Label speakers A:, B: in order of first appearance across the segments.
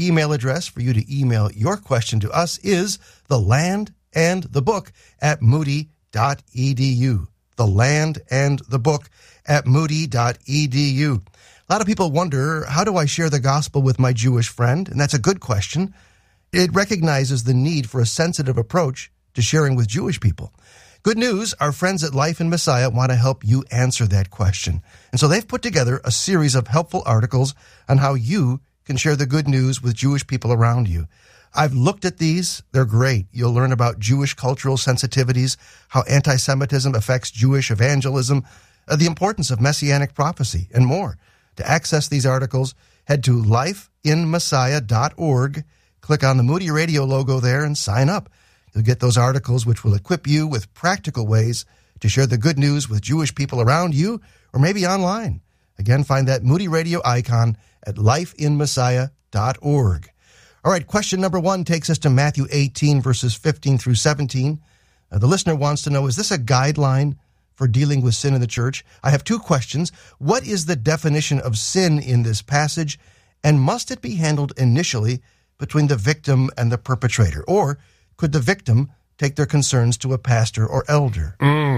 A: email address for you to email your question to us is thelandandthebook@moody.edu. thelandandthebook@moody.edu. A lot of people wonder, how do I share the gospel with my Jewish friend? And that's a good question. It recognizes the need for a sensitive approach to sharing with Jewish people. Good news, our friends at Life in Messiah want to help you answer that question. And so they've put together a series of helpful articles on how you can share the good news with Jewish people around you. I've looked at these. They're great. You'll learn about Jewish cultural sensitivities, how anti-Semitism affects Jewish evangelism, the importance of messianic prophecy, and more. To access these articles, head to lifeinmessiah.org, click on the Moody Radio logo there, and sign up. You'll get those articles which will equip you with practical ways to share the good news with Jewish people around you or maybe online. Again, find that Moody Radio icon at lifeinmessiah.org. All right, question number 1 takes us to Matthew 18, verses 15 through 17. The listener wants to know, is this a guideline for dealing with sin in the church? I have 2 questions. What is the definition of sin in this passage? And must it be handled initially between the victim and the perpetrator? Or could the victim take their concerns to a pastor or elder?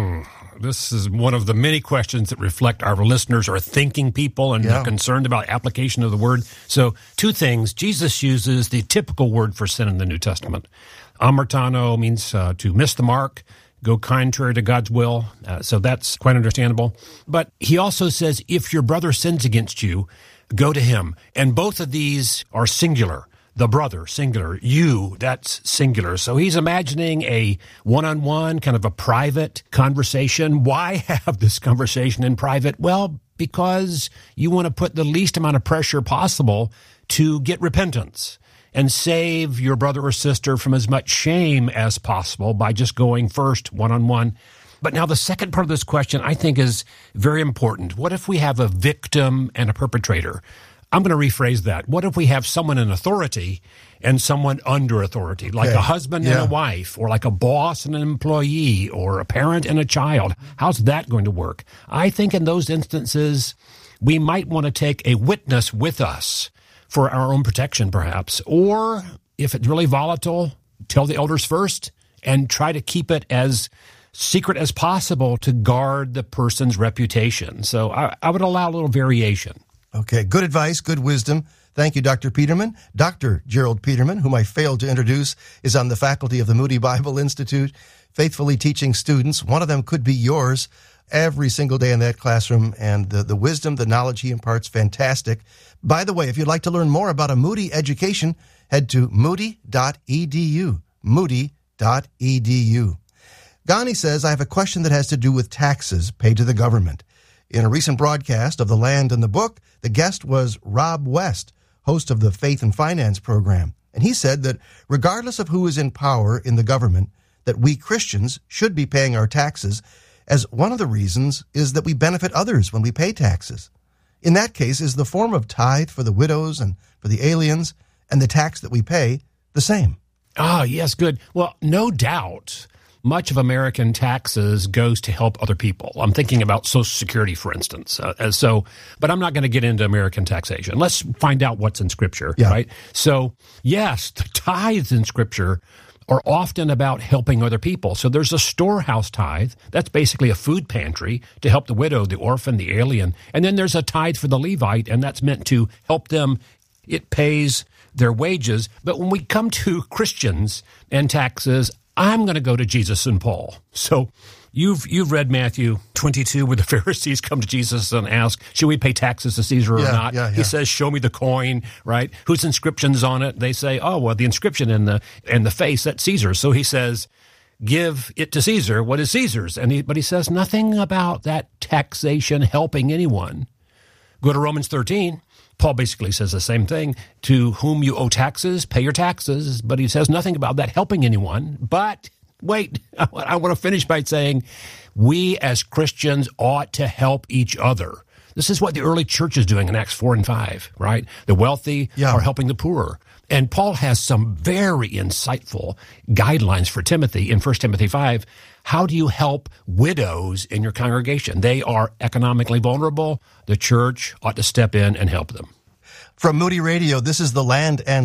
B: This is one of the many questions that reflect our listeners are thinking people and are concerned about application of the word. So 2 things. Jesus uses the typical word for sin in the New Testament. Amartano means to miss the mark, go contrary to God's will. So that's quite understandable. But he also says, if your brother sins against you, go to him. And both of these are singular. The brother, singular. You, that's singular. So he's imagining a one-on-one, kind of a private conversation. Why have this conversation in private? Well, because you want to put the least amount of pressure possible to get repentance and save your brother or sister from as much shame as possible by just going first one-on-one. But now the second part of this question, I think, is very important. What if we have a victim and a perpetrator? I'm going to rephrase that. What if we have someone in authority and someone under authority, like a husband and a wife, or like a boss and an employee, or a parent and a child? How's that going to work? I think in those instances, we might want to take a witness with us for our own protection, perhaps. Or if it's really volatile, tell the elders first and try to keep it as secret as possible to guard the person's reputation. So I would allow a little variation.
A: Okay, good advice, good wisdom. Thank you, Dr. Peterman. Dr. Gerald Peterman, whom I failed to introduce, is on the faculty of the Moody Bible Institute, faithfully teaching students. One of them could be yours every single day in that classroom, and the wisdom, the knowledge he imparts, fantastic. By the way, if you'd like to learn more about a Moody education, head to moody.edu, moody.edu. Gani says, I have a question that has to do with taxes paid to the government. In a recent broadcast of The Land and the Book, the guest was Rob West, host of the Faith and Finance program. And he said that regardless of who is in power in the government, that we Christians should be paying our taxes, as one of the reasons is that we benefit others when we pay taxes. In that case, is the form of tithe for the widows and for the aliens and the tax that we pay the same?
B: Yes, good. Well, no doubt. Much of American taxes goes to help other people. I'm thinking about Social Security, for instance. But I'm not going to get into American taxation. Let's find out what's in Scripture, right? So, yes, the tithes in Scripture are often about helping other people. So there's a storehouse tithe. That's basically a food pantry to help the widow, the orphan, the alien. And then there's a tithe for the Levite, and that's meant to help them. It pays their wages. But when we come to Christians and taxes, I'm going to go to Jesus and Paul. So you've read Matthew 22 where the Pharisees come to Jesus and ask, should we pay taxes to Caesar or not? He says, show me the coin, right? Whose inscription's on it? They say, oh, well, the inscription in the face, that's Caesar. So he says, give it to Caesar. What is Caesar's? But he says nothing about that taxation helping anyone. Go to Romans 13. Paul basically says the same thing. To whom you owe taxes, pay your taxes. But he says nothing about that helping anyone. But wait, I want to finish by saying we as Christians ought to help each other. This is what the early church is doing in Acts 4 and 5, right? The wealthy are helping the poor. And Paul has some very insightful guidelines for Timothy in 1 Timothy 5. How do you help widows in your congregation? They are economically vulnerable. The church ought to step in and help them.
A: From Moody Radio, this is The Land and